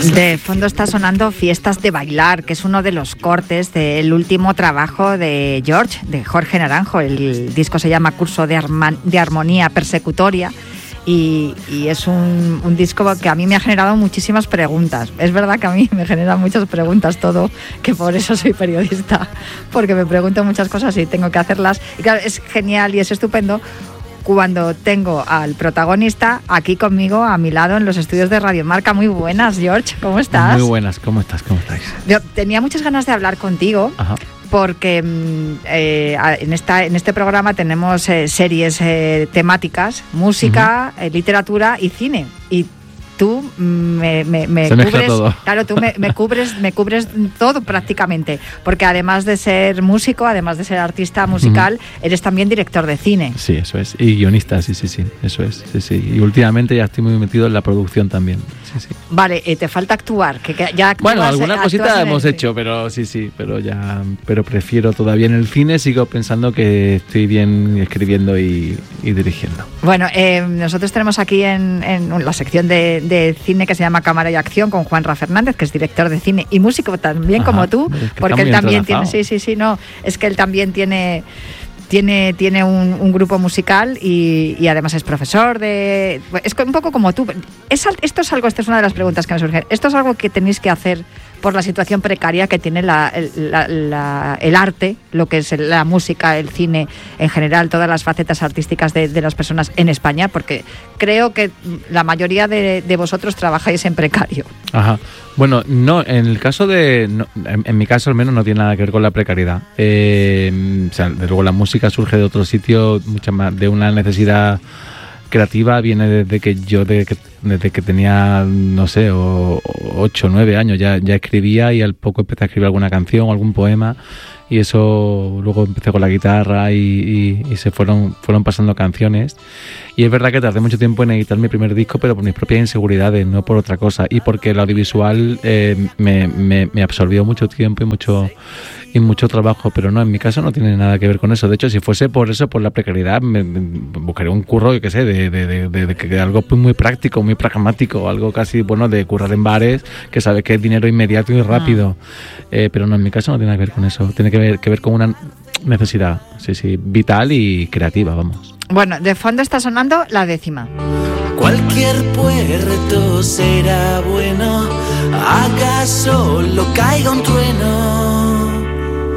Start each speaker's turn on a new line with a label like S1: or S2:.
S1: De fondo está sonando Fiestas de Bailar, que es uno de los cortes del último trabajo de Jorge Naranjo. El disco se llama Curso de Armonía Persecutoria y es un disco que a mí me ha generado muchísimas preguntas. Es verdad que a mí me generan muchas preguntas todo, que por eso soy periodista, porque me pregunto muchas cosas y tengo que hacerlas. Y claro, es genial y es estupendo cuando tengo al protagonista aquí conmigo, a mi lado, en los estudios de Radio Marca. Muy buenas, George, ¿cómo estás?
S2: Muy buenas, ¿cómo estás? ¿Cómo estáis?
S1: Yo tenía muchas ganas de hablar contigo.
S2: Ajá.
S1: Porque en este programa tenemos series temáticas, música, literatura y cine. Y tú me cubres todo. Claro, tú me cubres todo prácticamente, porque además de ser músico, además de ser artista musical, eres también director de cine.
S2: Sí, eso es, y guionista, sí, eso es, sí. Y últimamente ya estoy muy metido en la producción también. Sí.
S1: Vale, te falta actuar, que ya actúas.
S2: Bueno, alguna cosita hemos hecho, pero pero prefiero todavía en el cine, sigo pensando que estoy bien escribiendo y dirigiendo.
S1: Bueno, nosotros tenemos aquí en la sección de cine que se llama Cámara y Acción con Juanra Fernández, que es director de cine y músico también. Ajá, como tú, porque él también tiene, es que él también tiene un grupo musical y además es profesor es un poco como tú. Esta es una de las preguntas que me surgen. ¿Esto es algo que tenéis que hacer por la situación precaria que tiene el arte, lo que es la música, el cine en general, todas las facetas artísticas de las personas en España? Porque creo que la mayoría de vosotros trabajáis en precario.
S2: Ajá. Bueno, no, en el caso en mi caso al menos no tiene nada que ver con la precariedad. Desde luego la música surge de otro sitio, mucha más, de una necesidad creativa, viene desde que tenía, no sé, 8 o 9 años ya escribía, y al poco empecé a escribir alguna canción, algún poema, y eso luego empecé con la guitarra y se fueron pasando canciones. Y es verdad que tardé mucho tiempo en editar mi primer disco, pero por mis propias inseguridades, no por otra cosa, y porque el audiovisual me absorbió mucho tiempo y mucho trabajo, pero no, en mi caso no tiene nada que ver con eso. De hecho, si fuese por eso, por la precariedad, me buscaría un curro, yo qué sé, de algo muy práctico, muy pragmático, algo casi, bueno, de currar en bares, que sabes que es dinero inmediato y rápido. Pero no, en mi caso no tiene nada que ver con eso. Tiene que ver con una necesidad, sí, vital y creativa, vamos.
S1: Bueno, de fondo está sonando La Décima.
S3: Cualquier puerto será bueno, acaso lo caiga un trueno.